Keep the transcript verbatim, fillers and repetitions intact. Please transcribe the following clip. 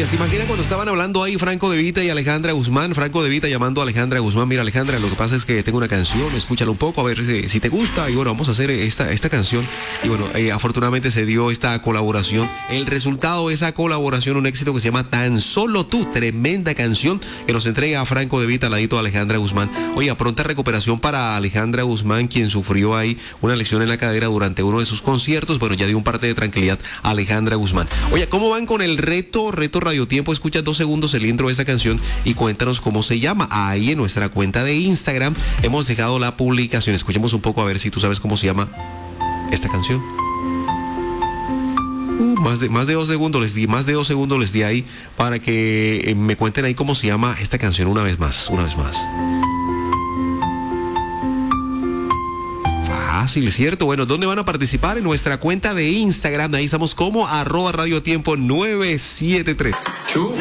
Oye, ¿se imaginan cuando estaban hablando ahí Franco De Vita y Alejandra Guzmán? Franco De Vita llamando a Alejandra Guzmán. Mira, Alejandra, lo que pasa es que tengo una canción, escúchala un poco, a ver si, si te gusta. Y bueno, vamos a hacer esta, esta canción. Y bueno, eh, afortunadamente se dio esta colaboración. El resultado de esa colaboración, un éxito que se llama Tan Solo Tú. Tremenda canción que nos entrega a Franco De Vita al ladito de Alejandra Guzmán. Oye, pronta recuperación para Alejandra Guzmán, quien sufrió ahí una lesión en la cadera durante uno de sus conciertos. Bueno, ya dio un parte de tranquilidad a Alejandra Guzmán. Oye, ¿cómo van con el reto? Reto Radio Tiempo. Escucha dos segundos el intro de esta canción y cuéntanos cómo se llama. Ahí en nuestra cuenta de Instagram hemos dejado la publicación. Escuchemos un poco a ver si tú sabes cómo se llama esta canción. Uh, más de, más de dos segundos les di, más de dos segundos les di ahí para que eh, me cuenten ahí cómo se llama esta canción una vez más, una vez más. Fácil, ¿cierto? Bueno, ¿dónde van a participar? En nuestra cuenta de Instagram. Ahí estamos como arroba Radio Tiempo nueve siete tres.